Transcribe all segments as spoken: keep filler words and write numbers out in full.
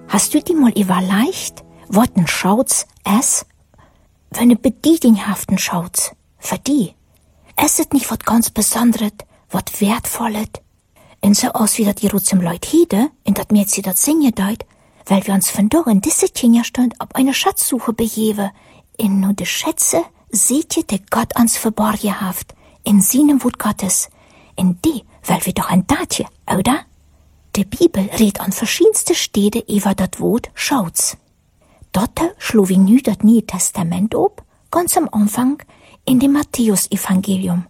Hast du die mal überlegt, was ein Schauz ist? Wenn eine bedietenhaften Schauz, für die. Es ist nicht was ganz Besonderes, was Wertvolles. Und so aus wie das die Rutzem Leut hiede, in dat mir sie dat singen deut, weil wir uns von dort in diese Tingerstund auf eine Schatzsuche begeben. In nur de Schätze seht ihr, der Gott ans Verborgen haft, in seinem Wut Gottes. In die, weil wir doch ein Datje, oder? Die Bibel redet an verschiedenste Städte über das Wort Schauz. Dort schlo wie nü das Neue Testament ob, ganz am Anfang, in dem Matthäus-Evangelium.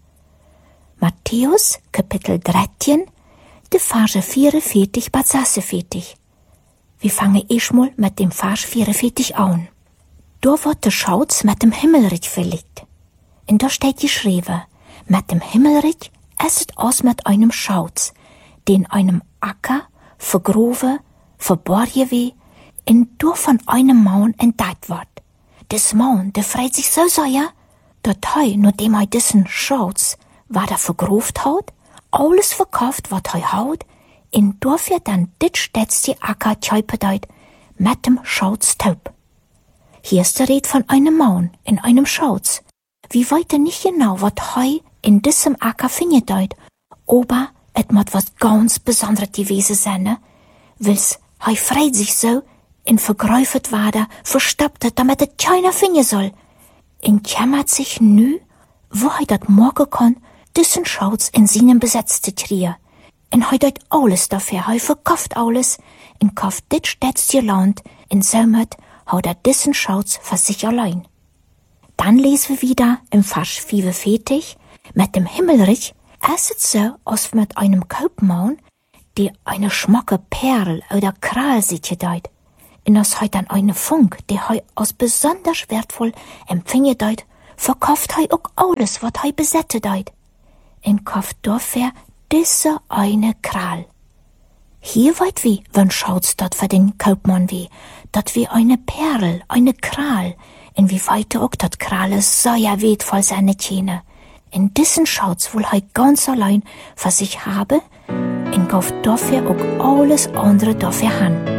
Matthäus, Kapitel dreizehn, de Verse vierundvierzig bis sechsundvierzig. Wir fangen erstmal mit dem Vers vierundvierzig an. Da wird der Schauz mit dem Himmelreich verlegt. Und da steht geschrieben, mit dem Himmelreich ist es aus mit einem Schauz, den einem Acker vergrove, verborgen wie, und durch von einem Maun entdeckt wird. Das Maun, der freut sich so sehr, dass er, nachdem er diesen Schauz, was er vergroft hat, alles verkauft, was er hat, und dafür dann dit stätzte Acker tjöpedeit mit dem Schauz taub. Hier ist die Rede von einem Maun in einem Schauz. Wir weiten nicht genau, was er in diesem Acker findet deut, aber et mat was ganz Besonderes gewesen sein, weil's er freut sich so, in vergräufet wader, verstoppt het, damit et keiner finden soll. In kämmert sich nü, wo er dat morgen kann, diesen Schauz in seinem Besitz zu kriegen. En er deut alles dafür, er verkauft alles, en kauft dit stätzje Land, in somit haut er diesen Schauz für sich allein. Dann lesen wir wieder im Vers vierundvierzig, mit dem Himmelreich, es ist so, als mit einem Kaufmann, der eine schmacke Perl oder Kral sieht deut. Und als er dann eine Funk, der er als besonders wertvoll empfinge deut, verkauft er auch alles, was er besette deut. Und kauft dafür diese eine Kral. Hier weit wie, wenn schaut's dort für den Kaufmann wie, dat wie eine Perl, eine Kral, und wie weiter auch dat Krale sehr wertvoll seine Tjene. In diesen Schauz wohl er ganz allein für sich habe, und kauft dafür auch alles andere dafür han.